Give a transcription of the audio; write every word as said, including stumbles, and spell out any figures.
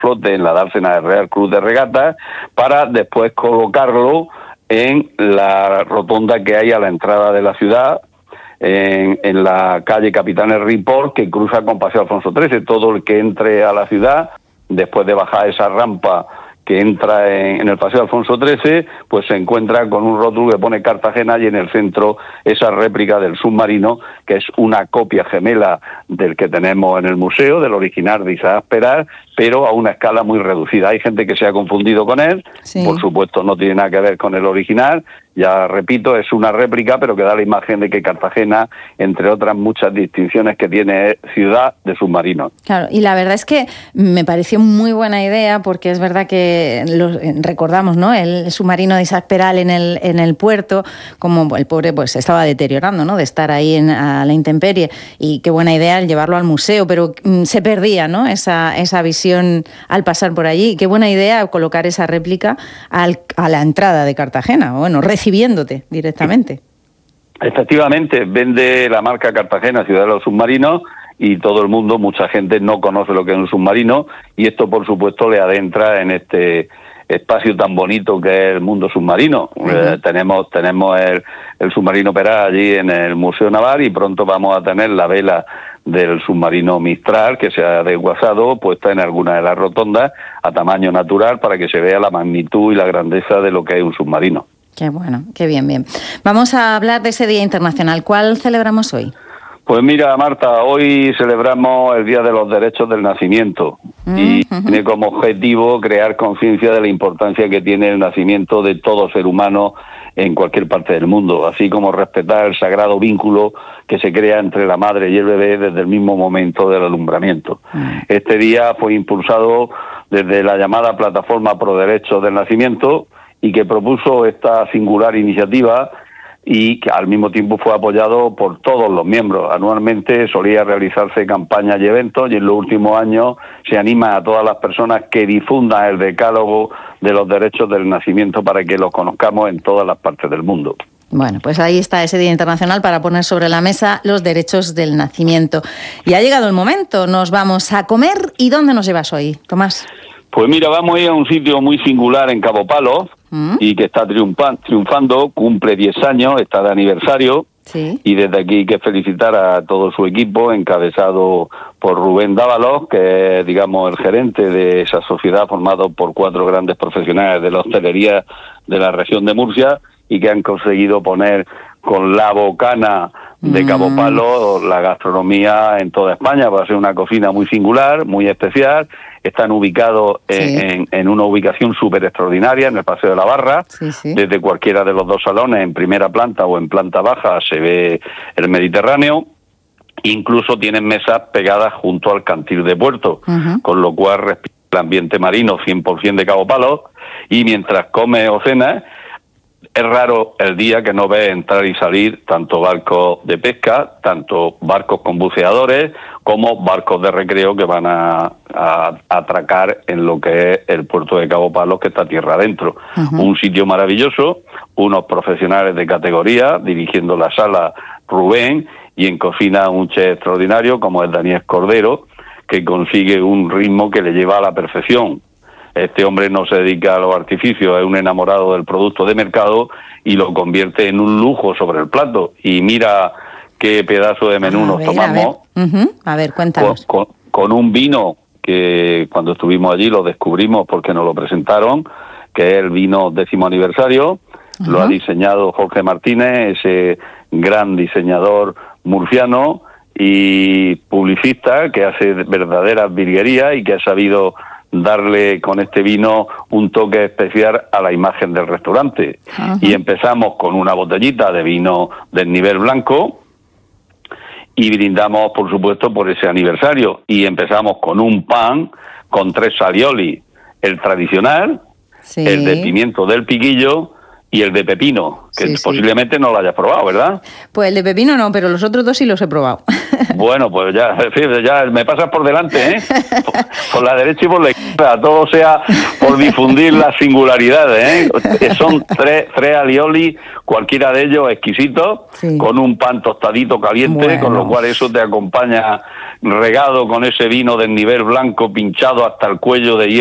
flote en la dársena del Real Club de Regatas, para después colocarlo en la rotonda que hay a la entrada de la ciudad, en, en la calle Capitanes Ripoll, que cruza con Paseo Alfonso trece. Todo el que entre a la ciudad, después de bajar esa rampa que entra en, en el Paseo Alfonso trece, pues se encuentra con un rótulo que pone Cartagena, y en el centro esa réplica del submarino, que es una copia gemela del que tenemos en el museo, del original de Isaac Peral, pero a una escala muy reducida. Hay gente que se ha confundido con él, sí. Por supuesto no tiene nada que ver con el original, ya repito, es una réplica, pero que da la imagen de que Cartagena, entre otras muchas distinciones que tiene, es ciudad de submarinos. Claro, y la verdad es que me pareció muy buena idea, porque es verdad que lo, recordamos, ¿no?, el submarino de Isaac Peral en el, en el puerto, como el pobre pues se estaba deteriorando, ¿no?, de estar ahí en, a la intemperie, y qué buena idea el llevarlo al museo, pero mm, se perdía, ¿no?, esa, esa visión al pasar por allí. Qué buena idea colocar esa réplica al, a la entrada de Cartagena, bueno, recibiéndote directamente. Efectivamente, vende la marca Cartagena, ciudad de los submarinos, y todo el mundo, mucha gente no conoce lo que es un submarino, y esto por supuesto le adentra en este espacio tan bonito que es el mundo submarino. Uh-huh. Eh, tenemos tenemos el, el submarino Peral allí en el Museo Naval, y pronto vamos a tener la vela del submarino Mistral, que se ha desguazado, puesta en alguna de las rotondas a tamaño natural, para que se vea la magnitud y la grandeza de lo que es un submarino. Qué bueno, qué bien, bien. Vamos a hablar de ese Día Internacional. ¿Cuál celebramos hoy? Pues mira, Marta, hoy celebramos el Día de los Derechos del Nacimiento, uh-huh. y tiene como objetivo crear conciencia de la importancia que tiene el nacimiento de todo ser humano en cualquier parte del mundo, así como respetar el sagrado vínculo que se crea entre la madre y el bebé desde el mismo momento del alumbramiento. Uh-huh. Este día fue impulsado desde la llamada Plataforma Pro Derechos del Nacimiento, y que propuso esta singular iniciativa, y que al mismo tiempo fue apoyado por todos los miembros. Anualmente solía realizarse campañas y eventos, y en los últimos años se anima a todas las personas que difundan el decálogo de los derechos del nacimiento para que los conozcamos en todas las partes del mundo. Bueno, pues ahí está ese Día Internacional para poner sobre la mesa los derechos del nacimiento. Y ha llegado el momento, nos vamos a comer. ¿Y dónde nos llevas hoy, Tomás? Pues mira, vamos a ir a un sitio muy singular en Cabo Palos, ¿Mm? y que está triunfan, triunfando, cumple diez años, está de aniversario, sí. Y desde aquí hay que felicitar a todo su equipo, encabezado por Rubén Dávalos, que es, digamos, el gerente de esa sociedad, formado por cuatro grandes profesionales de la hostelería de la región de Murcia, y que han conseguido poner con la bocana de Cabo Palos la gastronomía en toda España. Va a ser una cocina muy singular, muy especial. Están ubicados en, sí. en, en una ubicación súper extraordinaria, en el Paseo de la Barra. Sí, sí. Desde cualquiera de los dos salones, en primera planta o en planta baja, se ve el Mediterráneo. Incluso tienen mesas pegadas junto al cantil de puerto, uh-huh. con lo cual respira el ambiente marino cien por ciento de Cabo Palos. Y mientras comes o cenas, es raro el día que no ves entrar y salir tanto barcos de pesca, tanto barcos con buceadores, como barcos de recreo que van a, a, a atracar en lo que es el puerto de Cabo Palos, que está tierra adentro. Uh-huh. Un sitio maravilloso, unos profesionales de categoría, dirigiendo la sala Rubén, y en cocina un chef extraordinario como es Daniel Cordero, que consigue un ritmo que le lleva a la perfección. Este hombre no se dedica a los artificios, es un enamorado del producto de mercado y lo convierte en un lujo sobre el plato. Y mira qué pedazo de menú a nos ver, tomamos. A ver, uh-huh. a ver cuéntanos. Con, con, con un vino que cuando estuvimos allí lo descubrimos porque nos lo presentaron, que es el vino décimo aniversario. Uh-huh. Lo ha diseñado Jorge Martínez, ese gran diseñador murciano y publicista que hace verdaderas virguerías y que ha sabido darle con este vino un toque especial a la imagen del restaurante. Uh-huh. Y empezamos con una botellita de vino del nivel blanco y brindamos, por supuesto, por ese aniversario. Y empezamos con un pan con tres alioli, el tradicional, sí. el de pimiento del piquillo y el de pepino, que sí, posiblemente sí. no lo hayas probado, ¿verdad? Pues el de pepino no, pero los otros dos sí los he probado. Bueno, pues ya, ya me pasas por delante, ¿eh? Por, por la derecha y por la izquierda, todo sea por difundir las singularidades, ¿eh? Son tres, tres alioli, cualquiera de ellos exquisitos, sí. con un pan tostadito caliente, bueno. con lo cual eso te acompaña regado con ese vino del nivel blanco pinchado hasta el cuello de hierro